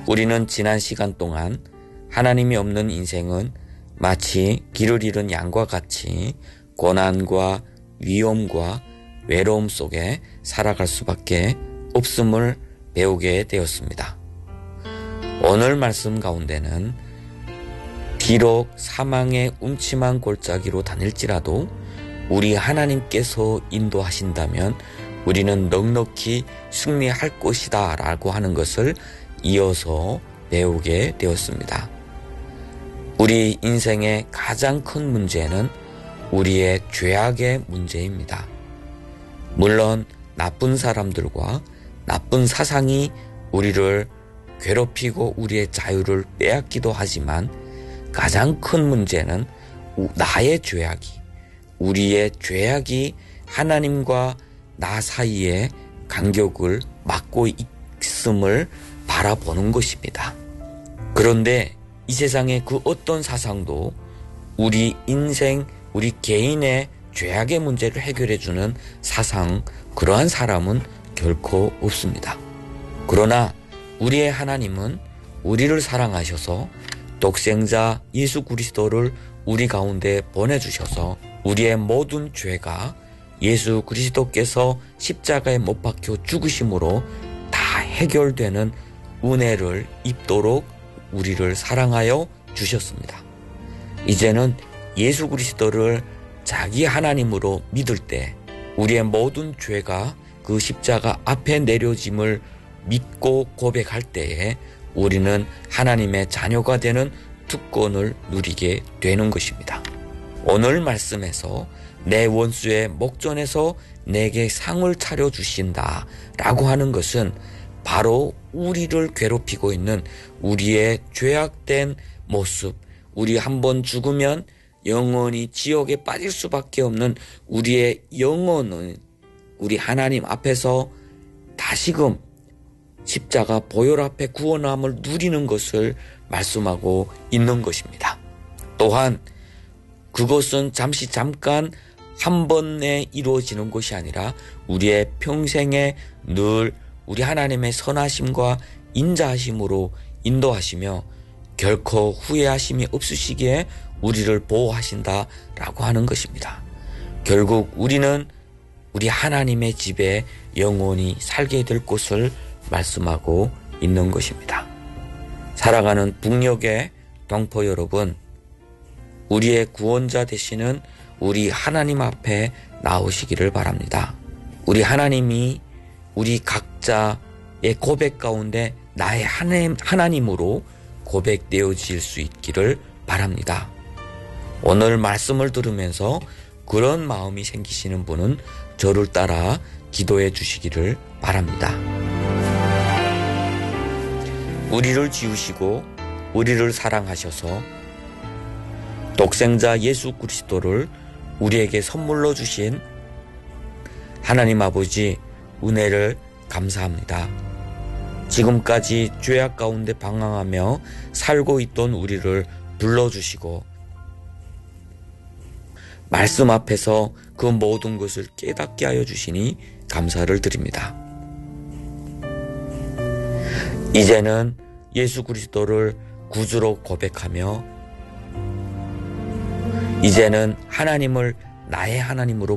우리는 지난 시간 동안 하나님이 없는 인생은 마치 길을 잃은 양과 같이 고난과 위험과 외로움 속에 살아갈 수밖에 없음을 배우게 되었습니다. 오늘 말씀 가운데는 비록 사망의 음침한 골짜기로 다닐지라도 우리 하나님께서 인도하신다면 우리는 넉넉히 승리할 것이다 라고 하는 것을 이어서 배우게 되었습니다. 우리 인생의 가장 큰 문제는 우리의 죄악의 문제입니다. 물론 나쁜 사람들과 나쁜 사상이 우리를 괴롭히고 우리의 자유를 빼앗기도 하지만 가장 큰 문제는 나의 죄악이, 우리의 죄악이 하나님과 나 사이에 간격을 막고 있음을 바라보는 것입니다. 그런데 이 세상의 그 어떤 사상도 우리 인생, 우리 개인의 죄악의 문제를 해결해주는 사상, 그러한 사람은 결코 없습니다. 그러나 우리의 하나님은 우리를 사랑하셔서 독생자 예수 그리스도를 우리 가운데 보내주셔서 우리의 모든 죄가 예수 그리스도께서 십자가에 못 박혀 죽으심으로 다 해결되는 은혜를 입도록 우리를 사랑하여 주셨습니다. 이제는 예수 그리스도를 자기 하나님으로 믿을 때 우리의 모든 죄가 그 십자가 앞에 내려짐을 믿고 고백할 때에 우리는 하나님의 자녀가 되는 특권을 누리게 되는 것입니다. 오늘 말씀에서 내 원수의 목전에서 내게 상을 차려주신다 라고 하는 것은 바로 우리를 괴롭히고 있는 우리의 죄악된 모습, 우리 한번 죽으면 영원히 지옥에 빠질 수밖에 없는 우리의 영혼은 우리 하나님 앞에서 다시금 십자가 보혈 앞에 구원함을 누리는 것을 말씀하고 있는 것입니다. 또한 그것은 잠깐 한 번에 이루어지는 것이 아니라 우리의 평생에 늘 우리 하나님의 선하심과 인자하심으로 인도하시며 결코 후회하심이 없으시기에 우리를 보호하신다라고 하는 것입니다. 결국 우리는 우리 하나님의 집에 영원히 살게 될 것을 말씀하고 있는 것입니다. 살아가는 북녘의 동포 여러분, 우리의 구원자 되시는 우리 하나님 앞에 나오시기를 바랍니다. 우리 하나님이 우리 각자의 고백 가운데 나의 하나님으로 고백되어질 수 있기를 바랍니다. 오늘 말씀을 들으면서 그런 마음이 생기시는 분은 저를 따라 기도해 주시기를 바랍니다. 우리를 지으시고 우리를 사랑하셔서 독생자 예수 그리스도를 우리에게 선물로 주신 하나님 아버지 은혜를 감사합니다. 지금까지 죄악 가운데 방황하며 살고 있던 우리를 불러주시고 말씀 앞에서 그 모든 것을 깨닫게 하여 주시니 감사를 드립니다. 이제는 예수 그리스도를 구주로 고백하며 이제는 하나님을 나의 하나님으로